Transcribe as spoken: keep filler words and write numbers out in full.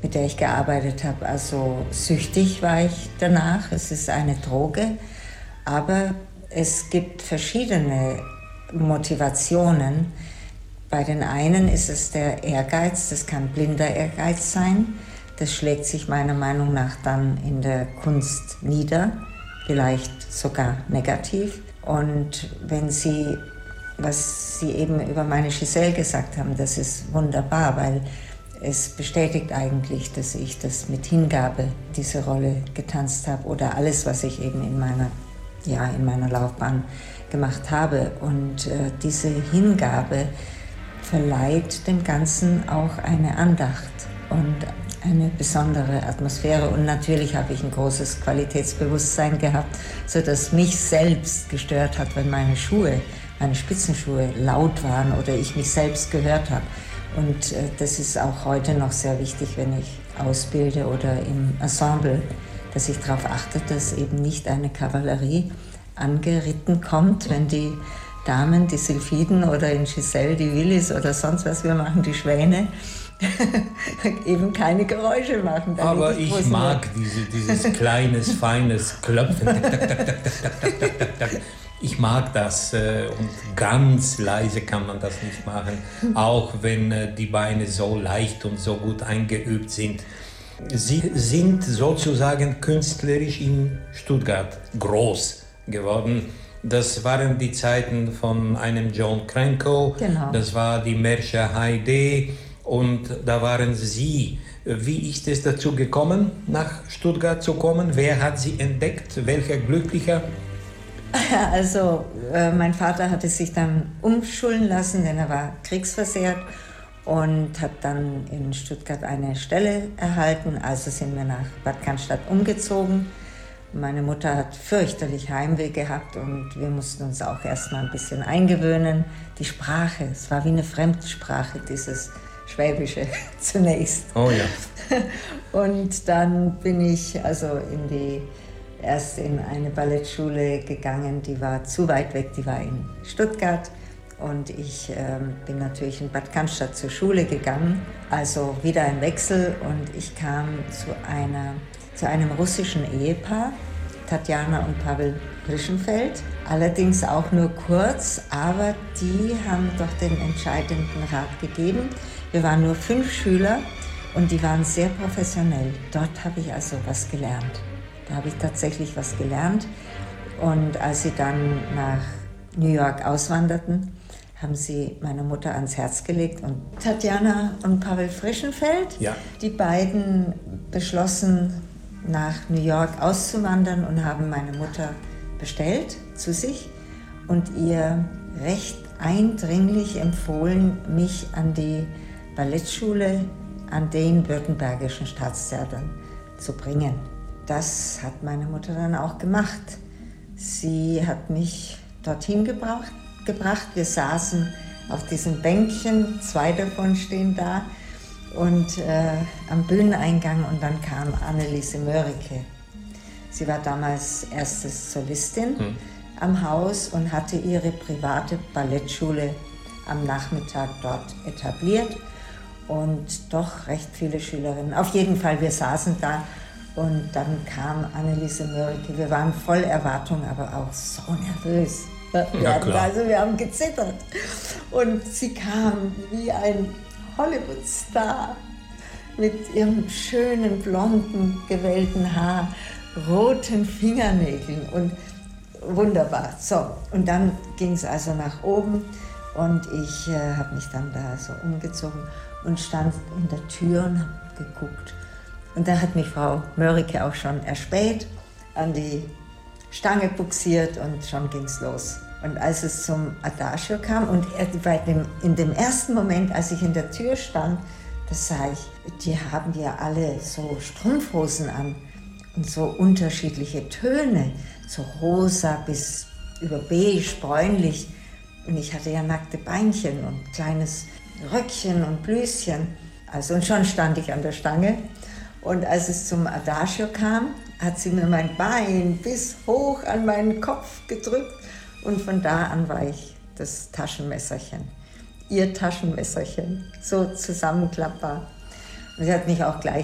mit der ich gearbeitet habe. Also süchtig war ich danach. Es ist eine Droge, aber es gibt verschiedene Motivationen. Bei den einen ist es der Ehrgeiz, das kann blinder Ehrgeiz sein. Das schlägt sich meiner Meinung nach dann in der Kunst nieder, vielleicht sogar negativ. Und wenn Sie, was Sie eben über meine Giselle gesagt haben, das ist wunderbar, weil es bestätigt eigentlich, dass ich das mit Hingabe, diese Rolle getanzt habe oder alles, was ich eben in meiner, ja, in meiner Laufbahn gemacht habe. Und äh, diese Hingabe verleiht dem Ganzen auch eine Andacht und eine besondere Atmosphäre. Und natürlich habe ich ein großes Qualitätsbewusstsein gehabt, sodass mich selbst gestört hat, wenn meine Schuhe, meine Spitzenschuhe laut waren oder ich mich selbst gehört habe. Und äh, das ist auch heute noch sehr wichtig, wenn ich ausbilde oder im Ensemble, dass ich darauf achte, dass eben nicht eine Kavallerie angeritten kommt, wenn die Damen, die Sylphiden oder in Giselle die Willis oder sonst was wir machen, die Schwäne, eben keine Geräusche machen. Aber ich, ich mag diese, dieses kleines, feines Klopfen. Ich mag das und ganz leise kann man das nicht machen, auch wenn die Beine so leicht und so gut eingeübt sind. Sie sind sozusagen künstlerisch in Stuttgart groß geworden. Das waren die Zeiten von einem John Cranko, genau. Das war die Merche Heide und da waren Sie. Wie ist es dazu gekommen, nach Stuttgart zu kommen? Wer hat Sie entdeckt? Welcher Glücklicher? Also äh, mein Vater hatte sich dann umschulen lassen, denn er war kriegsversehrt und hat dann in Stuttgart eine Stelle erhalten. Also sind wir nach Bad Cannstatt umgezogen. Meine Mutter hat fürchterlich Heimweh gehabt und wir mussten uns auch erstmal ein bisschen eingewöhnen. Die Sprache, es war wie eine Fremdsprache, dieses Schwäbische zunächst. Oh ja. Und dann bin ich also in die, erst in eine Ballettschule gegangen, die war zu weit weg, die war in Stuttgart. Und ich ähm, bin natürlich in Bad Cannstatt zur Schule gegangen, also wieder ein Wechsel und ich kam zu einer zu einem russischen Ehepaar, Tatjana und Pavel Grischenfeld. Allerdings auch nur kurz, aber die haben doch den entscheidenden Rat gegeben. Wir waren nur fünf Schüler und die waren sehr professionell. Dort habe ich also was gelernt. Da habe ich tatsächlich was gelernt. Und als sie dann nach New York auswanderten, haben sie meiner Mutter ans Herz gelegt. Und Tatjana und Pavel Frischenfeld, ja. Die beiden beschlossen, nach New York auszuwandern und haben meine Mutter bestellt zu sich und ihr recht eindringlich empfohlen, mich an die Ballettschule an den Württembergischen Staatstheatern zu bringen. Das hat meine Mutter dann auch gemacht. Sie hat mich dorthin gebracht. gebracht. Wir saßen auf diesen Bänkchen, zwei davon stehen da, und äh, am Bühneneingang und dann kam Anneliese Mörike. Sie war damals erste Solistin hm. am Haus und hatte ihre private Ballettschule am Nachmittag dort etabliert und doch recht viele Schülerinnen. Auf jeden Fall, wir saßen da und dann kam Anneliese Mörike. Wir waren voll Erwartung, aber auch so nervös. Wir, ja, hatten, also wir haben gezittert und sie kam wie ein Hollywood-Star mit ihrem schönen, blonden, gewellten Haar, roten Fingernägeln und wunderbar. So, und dann ging es also nach oben und ich äh, habe mich dann da so umgezogen und stand in der Tür und habe geguckt. Und da hat mich Frau Mörike auch schon erspäht, an die Stange buxiert und schon ging's los. Und als es zum Adagio kam und bei dem, in dem ersten Moment, als ich in der Tür stand, da sah ich, die haben ja alle so Strumpfhosen an und so unterschiedliche Töne, so rosa bis über beige, bräunlich. Und ich hatte ja nackte Beinchen und kleines Röckchen und Blüschen. Also und schon stand ich an der Stange. Und als es zum Adagio kam, hat sie mir mein Bein bis hoch an meinen Kopf gedrückt. Und von da an war ich das Taschenmesserchen, ihr Taschenmesserchen, so zusammenklappbar. Und sie hat mich auch gleich